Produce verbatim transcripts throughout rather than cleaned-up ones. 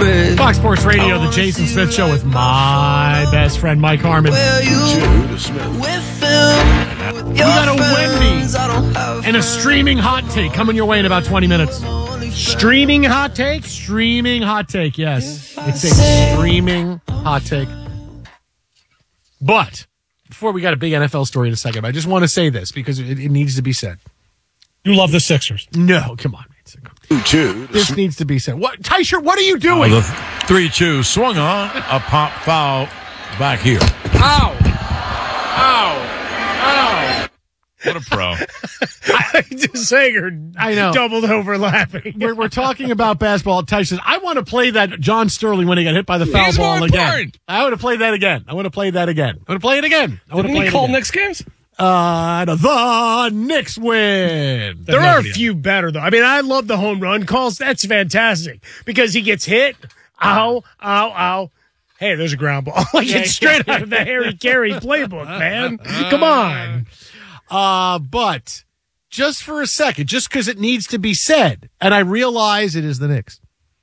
Fox Sports Radio, the Jason Smith Show with my best friend Mike Harmon. We got a Wendy and a streaming hot take coming your way in about twenty minutes. Streaming hot take? Streaming hot take, yes. It's a streaming hot take. But before we got a big N F L story in a second, I just want to say this because it, it needs to be said. You love the Sixers. No, come on. Two, this needs to be said. What, Tysher, what are you doing? Uh, the three two swung on, a pop foul back here. Ow. Ow. Ow. What a pro. I just saying her I know. doubled over laughing. We're, we're talking about basketball. Tyson, I want to play that John Sterling when he got hit by the foul He's ball more again. important. I want to play that again. I want to play that again. I want to play it again. I want to Didn't play he it call again. Knicks games? Uh, the Knicks win. There are a few better, though. I mean, I love the home run calls. That's fantastic because he gets hit. Ow, ow, ow. Hey, there's a ground ball. Like it's straight out of the Harry Carey playbook, man. Come on. Uh, but just for a second, just because it needs to be said, and I realize it is the Knicks,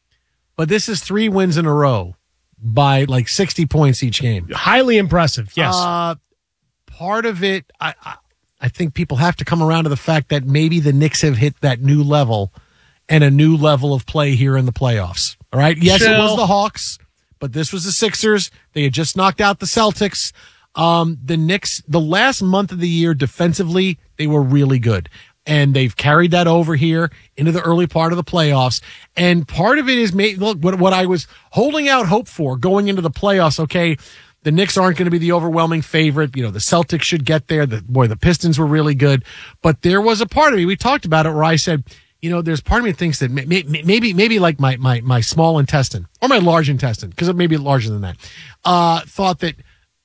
but this is three wins in a row by like sixty points each game. Highly impressive, yes. Uh, part of it, I, I, I think people have to come around to the fact that maybe the Knicks have hit that new level and a new level of play here in the playoffs. All right. Yes, Chill. It was the Hawks, but this was the Sixers. They had just knocked out the Celtics. Um, the Knicks, the last month of the year defensively, they were really good. And they've carried that over here into the early part of the playoffs. And part of it is, look, what, what I was holding out hope for going into the playoffs, okay, the Knicks aren't going to be the overwhelming favorite. You know, the Celtics should get there. The, boy, the Pistons were really good. But there was a part of me, we talked about it, where I said, you know, there's part of me that thinks that may, may, maybe maybe like my, my, my small intestine or my large intestine, because it may be larger than that, uh, thought that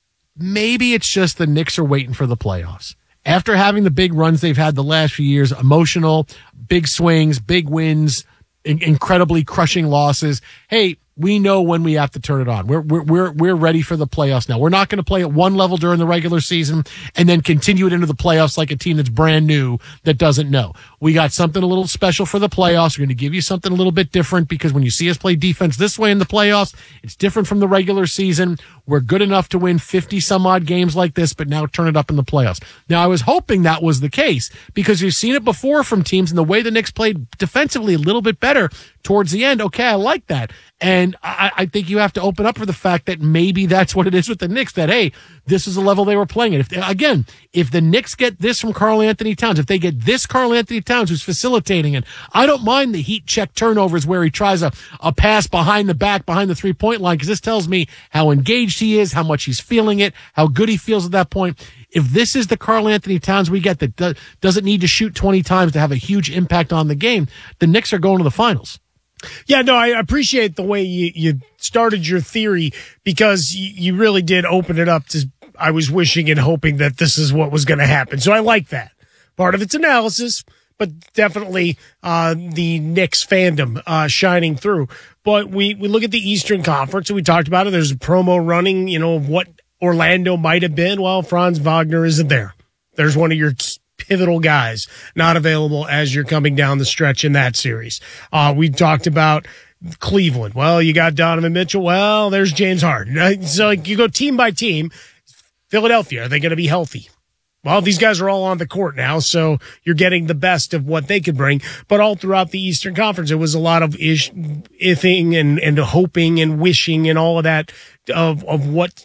maybe it's just the Knicks are waiting for the playoffs. After having the big runs they've had the last few years, emotional, big swings, big wins, in- incredibly crushing losses. Hey, we know when we have to turn it on. We're we're we're we're ready for the playoffs now. We're not going to play at one level during the regular season and then continue it into the playoffs like a team that's brand new that doesn't know. We got something a little special for the playoffs. We're going to give you something a little bit different because when you see us play defense this way in the playoffs, it's different from the regular season. We're good enough to win fifty some odd games like this, but now turn it up in the playoffs. Now, I was hoping that was the case because we've seen it before from teams and the way the Knicks played defensively a little bit better towards the end. Okay, I like that. And I, I think you have to open up for the fact that maybe that's what it is with the Knicks, that, hey, this is the level they were playing at. If they, again, if the Knicks get this from Karl Anthony Towns, if they get this Karl Anthony Towns who's facilitating it, I don't mind the heat check turnovers where he tries a, a pass behind the back, behind the three-point line, because this tells me how engaged he is, how much he's feeling it, how good he feels at that point. If this is the Karl Anthony Towns we get that do, doesn't need to shoot twenty times to have a huge impact on the game, the Knicks are going to the finals. Yeah, no, I appreciate the way you, you started your theory because you, you really did open it up to, I was wishing and hoping that this is what was going to happen. So I like that. Part of it's analysis, but definitely uh, the Knicks fandom uh, shining through. But we, we look at the Eastern Conference and we talked about it. There's a promo running, you know, of what Orlando might have been. Well, Franz Wagner isn't there. There's one of your key pivotal guys not available as you're coming down the stretch in that series. Uh, we talked about Cleveland. Well, you got Donovan Mitchell. Well, there's James Harden. So like, you go team by team. Philadelphia, are they going to be healthy? Well, these guys are all on the court now, so you're getting the best of what they could bring. But all throughout the Eastern Conference, it was a lot of ish, ifing and, and hoping and wishing and all of that of, of what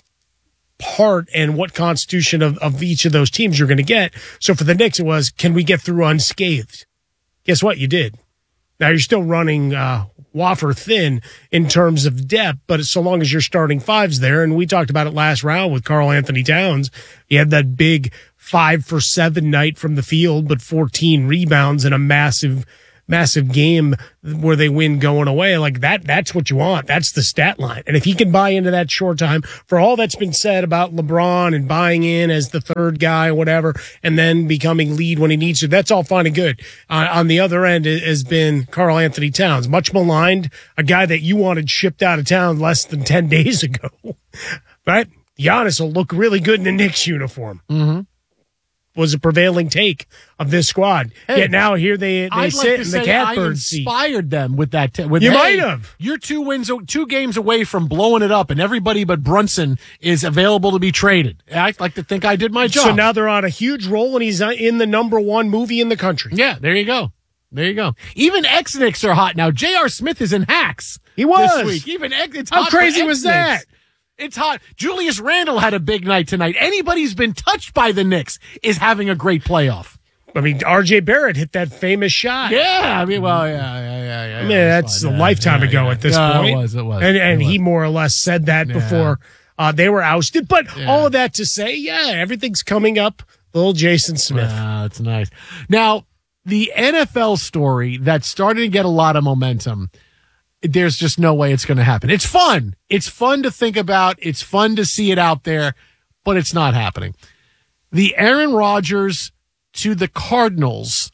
part and what constitution of, of each of those teams you're going to get. So for the Knicks, it was, can we get through unscathed? Guess what? You did. Now you're still running uh, wafer thin in terms of depth, but so long as your starting five's there, and we talked about it last round with Karl Anthony Towns, he had that big five for seven night from the field, but fourteen rebounds and a massive massive game where they win going away. Like that, that's what you want. That's the stat line. And if he can buy into that short time, for all that's been said about LeBron and buying in as the third guy, whatever, and then becoming lead when he needs to, that's all fine and good. Uh, on the other end has been Karl Anthony Towns, much maligned, a guy that you wanted shipped out of town less than ten days ago, right? Giannis will look really good in the Knicks uniform. Mm-hmm. was a prevailing take of this squad. Hey, Yet now here they they I'd sit like to in say the I catbird seat. inspired them with that. T- with, You hey, might have. You're two wins, two games away from blowing it up, and everybody but Brunson is available to be traded. I like to think I did my job. So now they're on a huge roll, and he's in the number one movie in the country. Yeah, there you go. There you go. Even X-Nicks are hot now. J R. Smith is in Hacks. He was. This week. Even X- it's How hot for crazy was X-Nicks. that? It's hot. Julius Randle had a big night tonight. Anybody who's been touched by the Knicks is having a great playoff. I mean, R J Barrett hit that famous shot. Yeah, I mean, well, yeah, yeah, yeah, yeah. I mean, that's a fine. lifetime yeah, ago yeah. at this No, point. It was, it was. And, and it was. he more or less said that Yeah. before uh, they were ousted. But Yeah. all of that to say, yeah, everything's coming up. Little Jason Smith. Ah, that's nice. Now, the N F L story that's starting to get a lot of momentum, there's just no way it's going to happen. It's fun. It's fun to think about. It's fun to see it out there, but it's not happening. The Aaron Rodgers to the Cardinals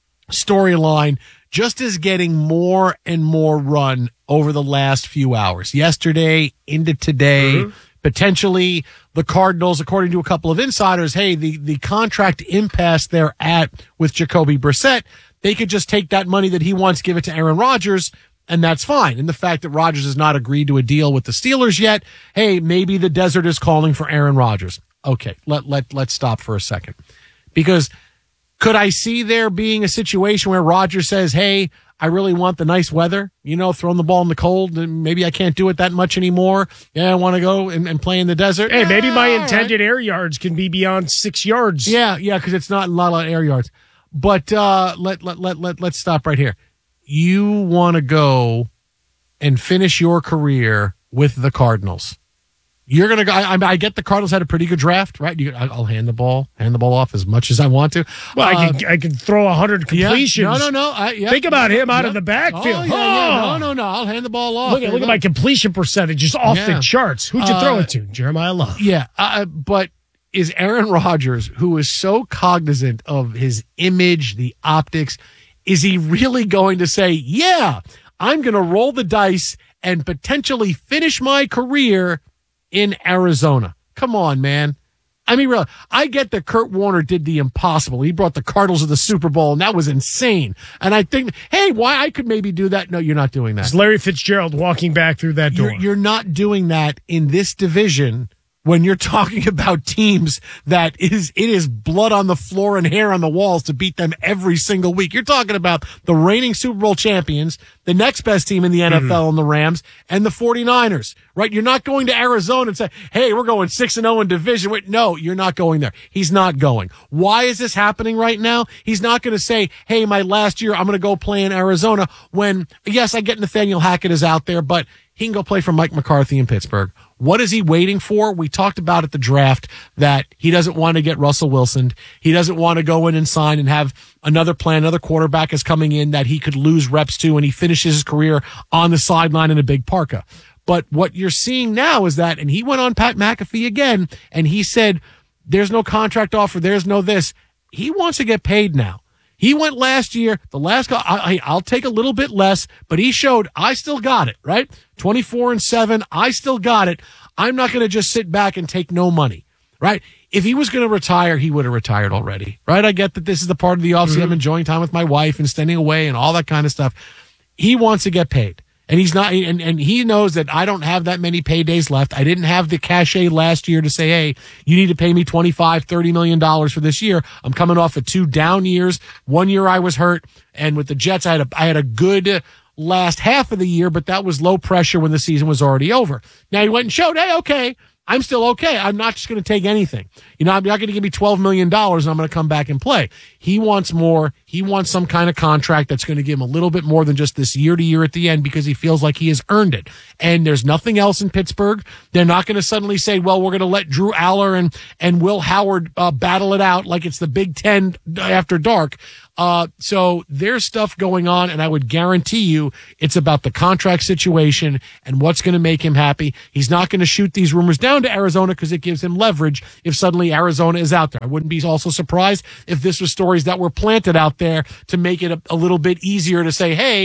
storyline just is getting more and more run over the last few hours. Yesterday into today, mm-hmm. potentially the Cardinals, according to a couple of insiders, hey, the, the contract impasse they're at with Jacoby Brissett, they could just take that money that he wants, give it to Aaron Rodgers, and that's fine. And the fact that Rodgers has not agreed to a deal with the Steelers yet, hey, maybe the desert is calling for Aaron Rodgers. Okay, let, let, let's stop for a second. Because could I see there being a situation where Rodgers says, hey, I really want the nice weather, you know, throwing the ball in the cold, and maybe I can't do it that much anymore. Yeah, I want to go and, and play in the desert. Hey, maybe my ah, intended right. air yards can be beyond six yards. Yeah, yeah, because it's not a lot of air yards. But uh, let, let, let, let, let's stop right here. You want to go and finish your career with the Cardinals. You're going to go. I, I get the Cardinals had a pretty good draft, right? You, I'll hand the ball, hand the ball off as much as I want to. Well, uh, I could, I could throw a hundred completions. Yeah, no, no, no. I, yeah, Think about him out yeah. of the backfield. Oh, yeah, yeah. No, no, no. I'll hand the ball off. Look at, look at my completion percentage is off Yeah. the charts. Who'd you Uh, throw it to? Jeremiah Love. Yeah, uh, but is Aaron Rodgers, who is so cognizant of his image, the optics, is he really going to say, yeah, I'm going to roll the dice and potentially finish my career in Arizona? Come on, man. I mean, really, I get that Kurt Warner did the impossible. He brought the Cardinals to the Super Bowl, and that was insane. And I think, hey, why I could maybe do that. No, you're not doing that. It's Larry Fitzgerald walking back through that door. You're, you're not doing that in this division when you're talking about teams that is, it is blood on the floor and hair on the walls to beat them every single week. You're talking about the reigning Super Bowl champions, the next best team in the N F L mm-hmm. and the Rams, and the 49ers, right? You're not going to Arizona and say, hey, we're going six and oh in division. Wait, no, you're not going there. He's not going. Why is this happening right now? He's not going to say, hey, my last year, I'm going to go play in Arizona when, yes, I get Nathaniel Hackett is out there, but he can go play for Mike McCarthy in Pittsburgh. What is he waiting for? We talked about at the draft that he doesn't want to get Russell Wilson. He doesn't want to go in and sign and have another plan. Another quarterback is coming in that he could lose reps to, and he finishes his career on the sideline in a big parka. But what you're seeing now is that, and he went on Pat McAfee again, and he said, there's no contract offer, there's no this. He wants to get paid now. He went last year, the last, I, I, I'll take a little bit less, but he showed I still got it, right? twenty-four and seven, I still got it. I'm not going to just sit back and take no money, right? If he was going to retire, he would have retired already, right? I get that this is the part of the offseason. Mm-hmm. I'm enjoying time with my wife and standing away and all that kind of stuff. He wants to get paid. And he's not, and, and he knows that I don't have that many paydays left. I didn't have the cachet last year to say, hey, you need to pay me twenty-five, thirty million dollars for this year. I'm coming off of two down years. One year I was hurt. And with the Jets, I had a, I had a good last half of the year, but that was low pressure when the season was already over. Now he went and showed, hey, okay, I'm still okay. I'm not just going to take anything. You know, I'm not going to give me twelve million dollars and I'm going to come back and play. He wants more. He wants some kind of contract that's going to give him a little bit more than just this year to year at the end because he feels like he has earned it. And there's nothing else in Pittsburgh. They're not going to suddenly say, well, we're going to let Drew Aller and, and Will Howard uh, battle it out like it's the Big Ten after dark. Uh, so there's stuff going on, and I would guarantee you it's about the contract situation and what's going to make him happy. He's not going to shoot these rumors down to Arizona because it gives him leverage if suddenly Arizona is out there. I wouldn't be also surprised if this was stories that were planted out there to make it a, a little bit easier to say, hey,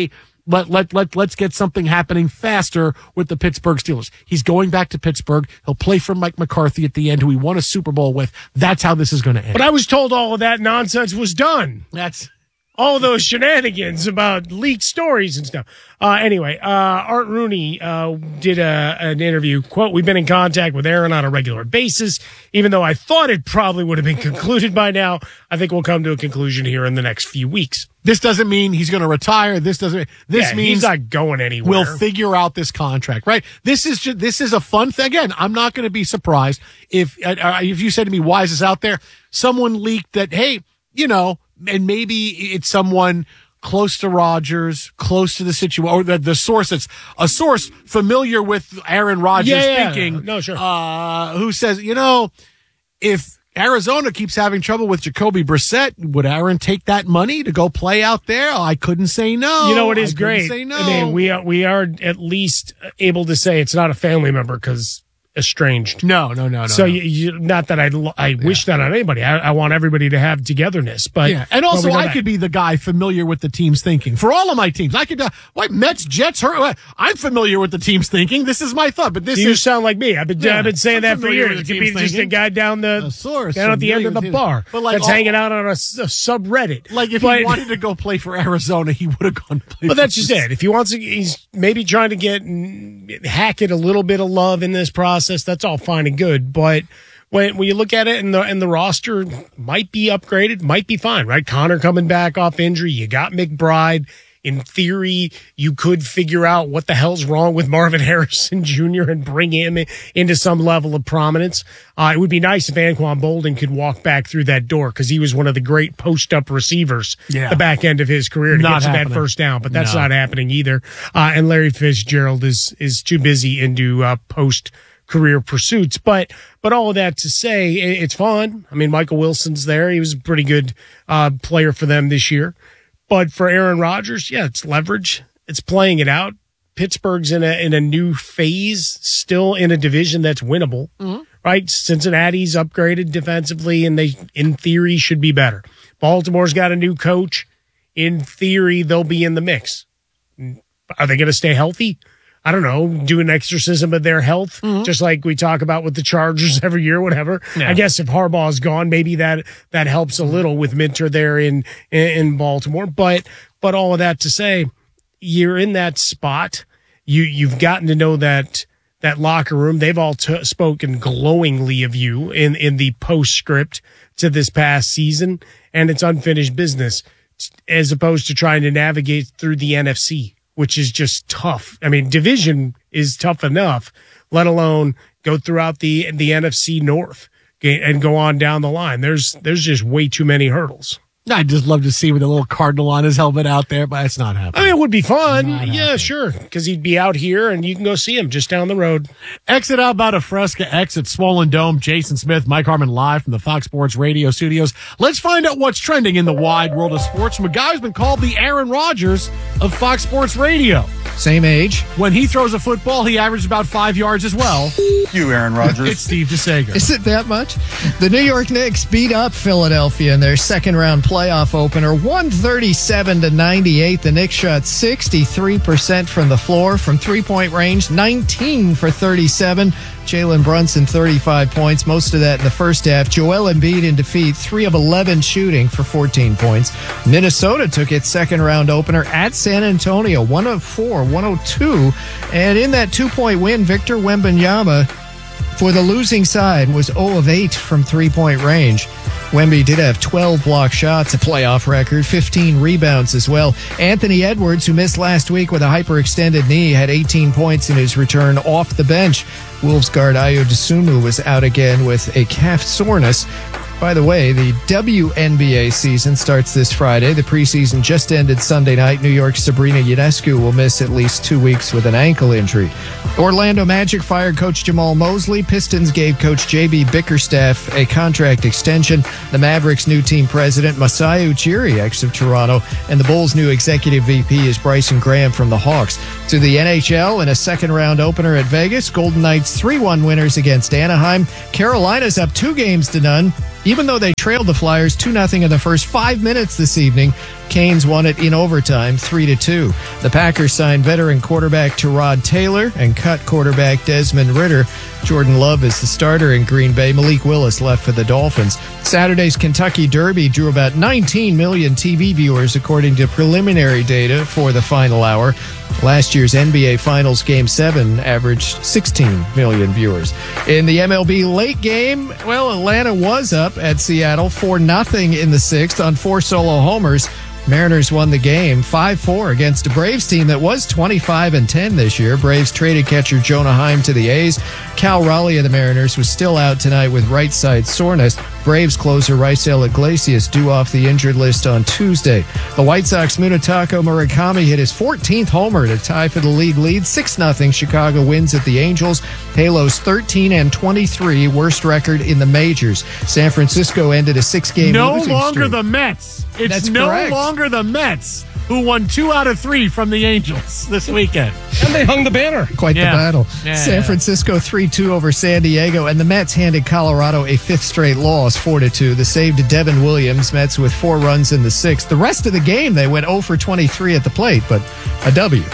Let, let, let, let's get something happening faster with the Pittsburgh Steelers. He's going back to Pittsburgh. He'll play for Mike McCarthy at the end, who he won a Super Bowl with. That's how this is going to end. But I was told all of that nonsense was done. That's all those shenanigans about leaked stories and stuff. Uh, anyway, uh, Art Rooney uh, did a, an interview. Quote, we've been in contact with Aaron on a regular basis. Even though I thought it probably would have been concluded by now, I think we'll come to a conclusion here in the next few weeks. This doesn't mean he's going to retire. This doesn't. This yeah, means he's not going anywhere. We'll figure out this contract, right? This is just, this is a fun thing. Again, I'm not going to be surprised if uh, if you said to me, "Why is this out there?" Someone leaked that, hey, you know, and maybe it's someone close to Rodgers, close to the situation, or the, the source that's a source familiar with Aaron Rodgers yeah, yeah. thinking, no, sure. uh, who says, you know, if Arizona keeps having trouble with Jacoby Brissett, would Aaron take that money to go play out there? I couldn't say no. You know what is I great? Say no. I mean, we are, we are at least able to say it's not a family member because estranged. No, no, no, no. So no. You, you, not that I, I wish that on anybody. I, I want everybody to have togetherness, but yeah, and also but I could be the guy familiar with the team's thinking for all of my teams. I could, uh, what Mets, Jets, her, I'm familiar with the team's thinking. This is my thought, but this you is sound like me. I've been Yeah, I've been saying I'm that for familiar years. with It the could be team's just a thinking. guy down the A source, down at the end of the familiar with bar But like that's all- hanging out on a, s- a subreddit. like if but, he wanted to go play for Arizona, he would have gone to play. But for that's just it. If he wants to, he's maybe trying to get mm, Hackett a little bit of love in this process. That's all fine and good. But when when you look at it, and the and the roster might be upgraded, might be fine, right? Connor coming back off injury. You got McBride. In theory, you could figure out what the hell's wrong with Marvin Harrison Junior and bring him into some level of prominence. Uh, it would be nice if Anquan Bolden could walk back through that door because he was one of the great post-up receivers Yeah. the back end of his career to Not get to that happening. first down, but that's No. not happening either. Uh, and Larry Fitzgerald is is too busy into uh, post-career pursuits. But but all of that to say, it, it's fun. I mean, Michael Wilson's there. He was a pretty good uh, player for them this year. But for Aaron Rodgers, yeah, it's leverage. It's playing it out. Pittsburgh's in a in a new phase, still in a division that's winnable, mm-hmm. right? Cincinnati's upgraded defensively, and they, in theory, should be better. Baltimore's got a new coach. In theory, they'll be in the mix. Are they going to stay healthy? I don't know, do an exorcism of their health, mm-hmm. just like we talk about with the Chargers every year, whatever. Yeah. I guess if Harbaugh's gone, maybe that that helps a little with Minter there in, in in Baltimore. But but all of that to say, you're in that spot. You you've gotten to know that that locker room. They've all t- spoken glowingly of you in in the postscript to this past season, and it's unfinished business as opposed to trying to navigate through the N F C. Which is just tough. I mean, division is tough enough, let alone go throughout the the N F C North and go on down the line. There's there's just way too many hurdles. I'd just love to see with a little cardinal on his helmet out there, but it's not happening. I mean, it would be fun. Not yeah, happening. sure. Because he'd be out here and you can go see him just down the road. Exit out about a Fresca, exit Swollen Dome. Jason Smith, Mike Harmon live from the Fox Sports Radio studios. Let's find out what's trending in the wide world of sports from a guy who's been called the Aaron Rodgers of Fox Sports Radio. Same age. When he throws a football, he averages about five yards as well. You, Aaron Rodgers. It's Steve DeSager. Is it that much? The New York Knicks beat up Philadelphia in their second round playoff opener, one thirty-seven to ninety-eight. The Knicks shot sixty-three percent from the floor from three-point range, nineteen for thirty-seven. Jalen Brunson, thirty-five points, most of that in the first half. Joel Embiid in defeat, three of eleven shooting for fourteen points. Minnesota took its second round opener at San Antonio, one oh four, one oh two. And in that two-point win, Victor Wembanyama for the losing side was zero of eight from three-point range. Wemby did have twelve block shots, a playoff record, fifteen rebounds as well. Anthony Edwards, who missed last week with a hyperextended knee, had eighteen points in his return off the bench. Wolves guard Ayo Dosunmu was out again with a calf soreness. By the way, the W N B A season starts this Friday. The preseason just ended Sunday night. New York's Sabrina Ionescu will miss at least two weeks with an ankle injury. Orlando Magic fired Coach Jamal Mosley. Pistons gave Coach J B Bickerstaff a contract extension. The Mavericks' new team president, Masai Ujiri, ex of Toronto, and the Bulls' new executive V P is Bryson Graham from the Hawks. To the N H L in a second-round opener at Vegas, Golden Knights three one winners against Anaheim. Carolina's up two games to none. Even though they trailed the Flyers two nothing in the first five minutes this evening, Canes won it in overtime, three to two. The Packers signed veteran quarterback Tyrod Taylor and cut quarterback Desmond Ridder. Jordan Love is the starter in Green Bay. Malik Willis left for the Dolphins. Saturday's Kentucky Derby drew about nineteen million T V viewers, according to preliminary data for the final hour. Last year's N B A Finals Game seven averaged sixteen million viewers. In the M L B late game, well, Atlanta was up at Seattle four nothing in the sixth on four solo homers. Mariners won the game five four against a Braves team that was twenty-five and ten this year. Braves traded catcher Jonah Heim to the A's. Cal Raleigh of the Mariners was still out tonight with right side soreness. Braves closer Raisel Iglesias due off the injured list on Tuesday. The White Sox Munetaka Murakami hit his fourteenth homer to tie for the league lead. six nothing Chicago wins at the Angels. Halos thirteen and twenty-three, worst record in the majors. San Francisco ended a six-game No losing longer streak. the Mets. It's That's no correct. longer the Mets who won two out of three from the Angels this weekend. And they hung the banner. Quite Yeah. the battle. Yeah, San yeah. Francisco three two over San Diego, and the Mets handed Colorado a fifth straight loss, four to two. The save to Devin Williams, Mets with four runs in the sixth. The rest of the game, they went zero for twenty-three at the plate, but a W.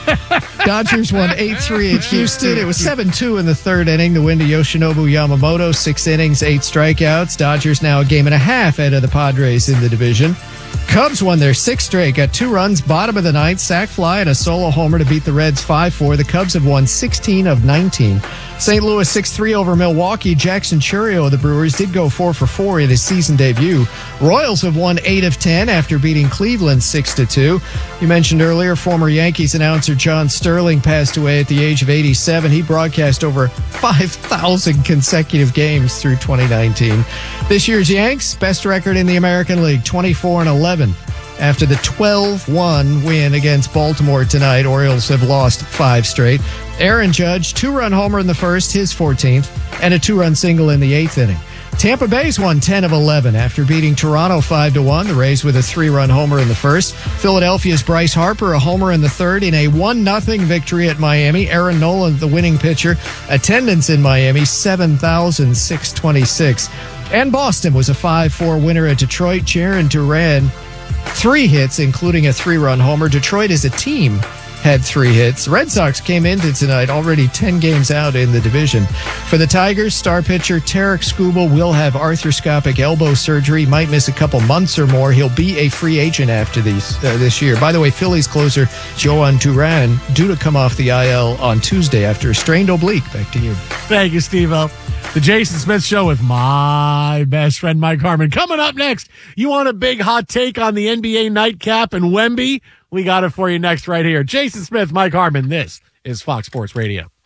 Dodgers won eight three at Houston. It was seven two in the third inning. The win to Yoshinobu Yamamoto, six innings, eight strikeouts. Dodgers now a game and a half ahead of the Padres in the division. Cubs won their sixth straight, got two runs, bottom of the ninth, sac fly, and a solo homer to beat the Reds five four. The Cubs have won sixteen of nineteen. Saint Louis six three over Milwaukee. Jackson Churio of the Brewers did go four for four in his season debut. Royals have won eight of ten after beating Cleveland six to two. You mentioned earlier, former Yankees announcer John Sterling passed away at the age of eighty-seven. He broadcast over five thousand consecutive games through twenty nineteen. This year's Yanks, best record in the American League, twenty-four and eleven. After the twelve one win against Baltimore tonight, Orioles have lost five straight. Aaron Judge, two-run homer in the first, his fourteenth, and a two-run single in the eighth inning. Tampa Bay's won ten of eleven after beating Toronto five to one. The Rays with a three-run homer in the first. Philadelphia's Bryce Harper, a homer in the third in a one nothing victory at Miami. Aaron Nolan, the winning pitcher. Attendance in Miami, seven thousand six hundred twenty-six. And Boston was a five four winner at Detroit. Jaron Duran, three hits, including a three-run homer. Detroit as a team had three hits. Red Sox came into tonight already ten games out in the division. For the Tigers, star pitcher Tarek Skubal will have arthroscopic elbow surgery. Might miss a couple months or more. He'll be a free agent after these uh, this year. By the way, Phillies closer Joan Duran due to come off the I L on Tuesday after a strained oblique. Back to you. Thank you, Steve-O. The Jason Smith Show with my best friend, Mike Harmon. Coming up next, you want a big hot take on the N B A nightcap and Wemby? We got it for you next right here. Jason Smith, Mike Harmon. This is Fox Sports Radio.